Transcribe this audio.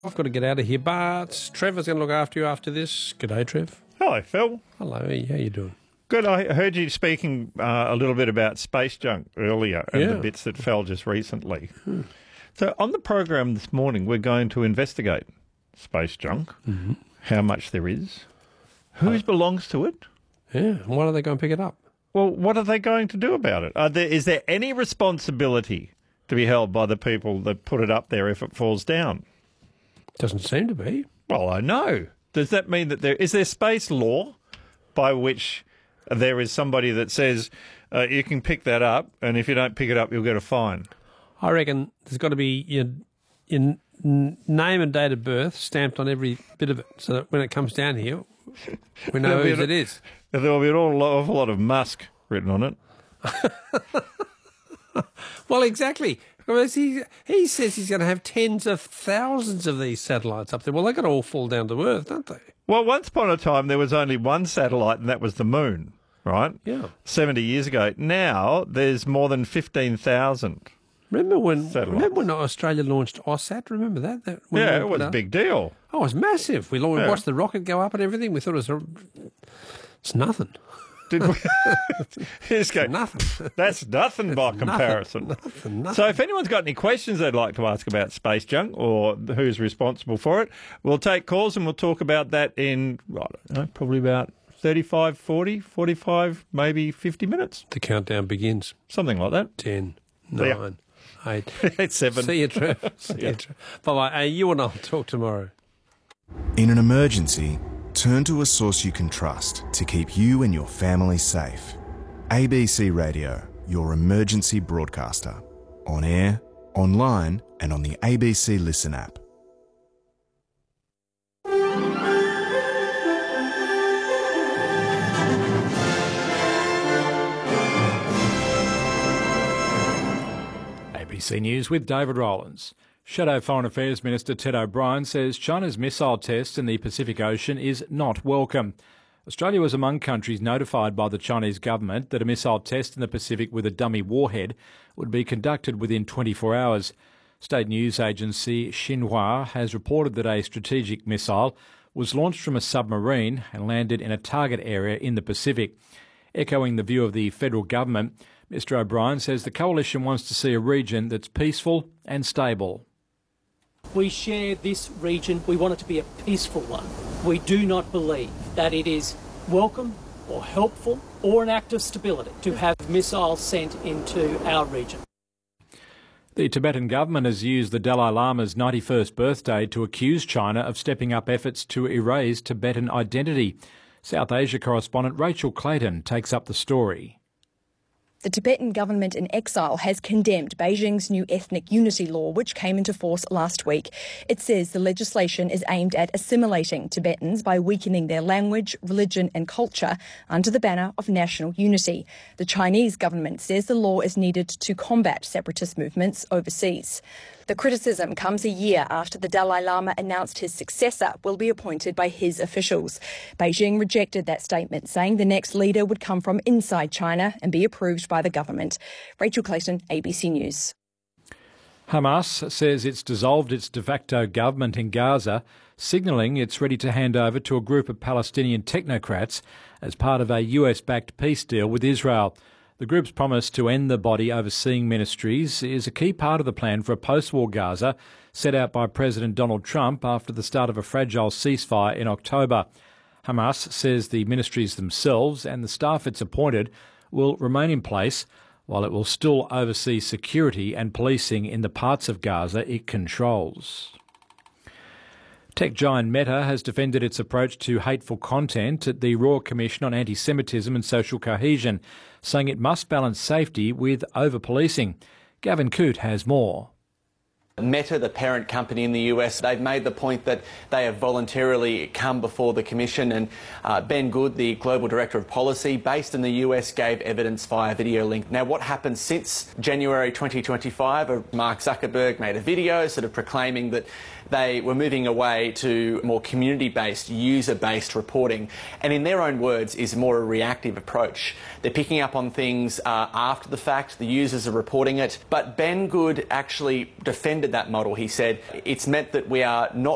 I've got to get out of here, but Trevor's going to look after you after this. G'day, Trev. Hello, Phil. Hello, how you doing? Good. I heard you speaking a little bit about space junk earlier and the bits that fell just recently. So on the program this morning, we're going to investigate space junk, how much there is, whose belongs to it. Yeah, and why don't they go and pick it up? Well, what are they going to do about it? Is there any responsibility to be held by the people that put it up there if it falls down? Doesn't seem to be. Well, I know. Does that mean that is there space law by which there is somebody that says you can pick that up, and if you don't pick it up, you'll get a fine? I reckon there's got to be your name and date of birth stamped on every bit of it, so that when it comes down here, we know whose it is. There'll be an awful lot of Musk written on it. Well, exactly. He says he's going to have tens of thousands of these satellites up there. Well, they've got to all fall down to Earth, don't they? Well, once upon a time, there was only one satellite, and that was the moon, right? Yeah. 70 years ago. Now, there's more than 15,000 Remember when satellites. Australia launched AUSat? Remember that? It was a big deal. Oh, it was massive. We watched the rocket go up and everything. We thought it's nothing. Did we? Just go, Nothing. That's nothing by comparison. Nothing. So if anyone's got any questions they'd like to ask about space junk or who's responsible for it, we'll take calls and we'll talk about that in, I don't know, probably about 35, 40, 45, maybe 50 minutes. The countdown begins. Something like that. 10, Yeah. 9, 8. 8, 7. See you, Trev. Bye-bye. You and I'll talk tomorrow. In an emergency, turn to a source you can trust to keep you and your family safe. ABC Radio, your emergency broadcaster. On air, online, and on the ABC Listen app. ABC News with David Rowlands. Shadow Foreign Affairs Minister Ted O'Brien says China's missile test in the Pacific Ocean is not welcome. Australia was among countries notified by the Chinese government that a missile test in the Pacific with a dummy warhead would be conducted within 24 hours. State news agency Xinhua has reported that a strategic missile was launched from a submarine and landed in a target area in the Pacific. Echoing the view of the federal government, Mr O'Brien says the coalition wants to see a region that's peaceful and stable. We share this region. We want it to be a peaceful one. We do not believe that it is welcome or helpful or an act of stability to have missiles sent into our region. The Tibetan government has used the Dalai Lama's 91st birthday to accuse China of stepping up efforts to erase Tibetan identity. South Asia correspondent Rachel Clayton takes up the story. The Tibetan government in exile has condemned Beijing's new ethnic unity law, which came into force last week. It says the legislation is aimed at assimilating Tibetans by weakening their language, religion and culture under the banner of national unity. The Chinese government says the law is needed to combat separatist movements overseas. The criticism comes a year after the Dalai Lama announced his successor will be appointed by his officials. Beijing rejected that statement, saying the next leader would come from inside China and be approved by the government. Rachel Clayton, ABC News. Hamas says it's dissolved its de facto government in Gaza, signalling it's ready to hand over to a group of Palestinian technocrats as part of a US-backed peace deal with Israel. The group's promise to end the body overseeing ministries is a key part of the plan for a post-war Gaza set out by President Donald Trump after the start of a fragile ceasefire in October. Hamas says the ministries themselves and the staff it's appointed will remain in place, while it will still oversee security and policing in the parts of Gaza it controls. Tech giant Meta has defended its approach to hateful content at the Royal Commission on Anti-Semitism and Social Cohesion, saying it must balance safety with over-policing. Gavin Coote has more. Meta, the parent company in the US, they've made the point that they have voluntarily come before the Commission, and Ben Good, the Global Director of Policy based in the US, gave evidence via video link. Now, what happened since January 2025? Mark Zuckerberg made a video sort of proclaiming that they were moving away to more community-based, user-based reporting, and in their own words is more a reactive approach. They're picking up on things after the fact, the users are reporting it, but Ben Good actually defended that model. He said it's meant that we are not